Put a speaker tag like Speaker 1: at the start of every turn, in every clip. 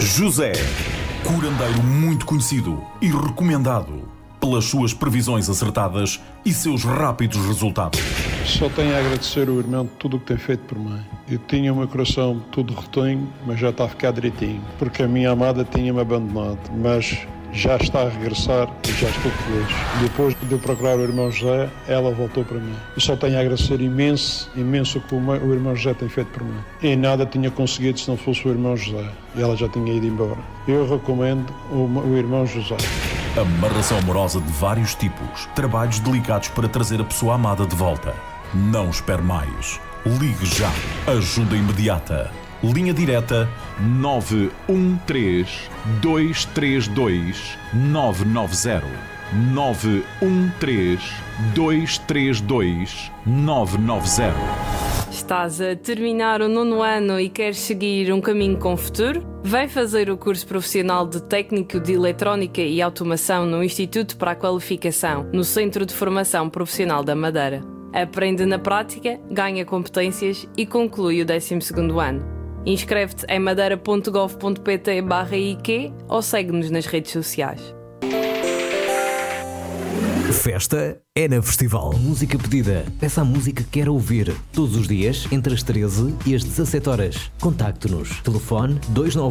Speaker 1: José, curandeiro muito conhecido e recomendado pelas suas previsões acertadas e seus rápidos resultados.
Speaker 2: Só tenho a agradecer ao irmão de tudo o que tem feito por mim. Eu tinha o meu coração todo rotinho, mas já está a ficar direitinho, porque a minha amada tinha-me abandonado, mas já está a regressar e já estou feliz. Depois de eu procurar o irmão José, ela voltou para mim. Eu só tenho a agradecer imenso o que o irmão José tem feito por mim. E nada tinha conseguido se não fosse o irmão José. E ela já tinha ido embora. Eu recomendo o irmão José.
Speaker 1: Amarração amorosa de vários tipos. Trabalhos delicados para trazer a pessoa amada de volta. Não espere mais. Ligue já. Ajuda imediata. Linha direta 913-232-990. 913-232-990.
Speaker 3: Estás a terminar o 9º ano e queres seguir um caminho com futuro? Vem fazer o curso profissional de Técnico de Eletrónica e Automação no Instituto para a Qualificação, no Centro de Formação Profissional da Madeira. Aprende na prática, ganha competências e conclui o 12º ano. Inscreve-te em madeira.gov.pt/IQ ou segue-nos nas redes sociais.
Speaker 4: Festa é na Festival. Música pedida. Peça a música que quer ouvir. Todos os dias, entre as 13 e as 17 horas. Contacte-nos. Telefone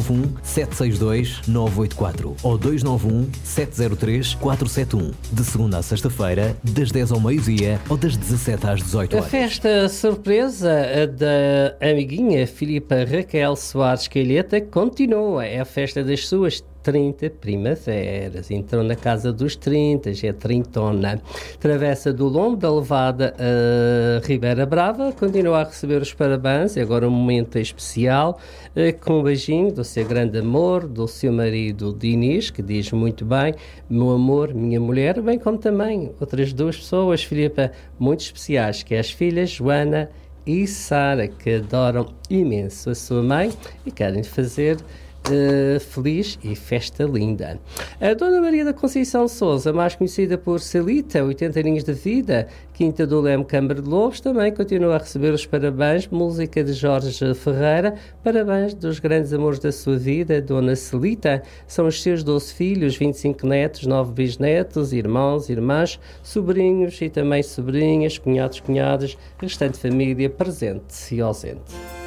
Speaker 4: 291-762-984 ou 291-703-471. De segunda a sexta-feira, das 10 ao meio-dia ou das 17 às 18 horas.
Speaker 5: A festa surpresa da amiguinha Filipa Raquel Soares Calheta continua. É a festa das suas 30 primaveras. Entrou na casa dos 30, já é trintona. Travessa do Lombo da Levada a Ribeira Brava. Continua a receber os parabéns. E agora um momento especial com um beijinho do seu grande amor, do seu marido Dinis, que diz muito bem: meu amor, minha mulher, bem como também outras duas pessoas, Filipa, muito especiais, que é as filhas Joana e Sara, que adoram imenso a sua mãe e querem fazer feliz e festa linda. A Dona Maria da Conceição Sousa, mais conhecida por Celita, 80 aninhos de vida, Quinta do Leme, Câmara de Lobos, também continua a receber os parabéns. Música de Jorge Ferreira. Parabéns dos grandes amores da sua vida, Dona Celita. São os seus 12 filhos, 25 netos, 9 bisnetos, irmãos, irmãs, sobrinhos e também sobrinhas, cunhados, cunhadas, restante família presente e ausente.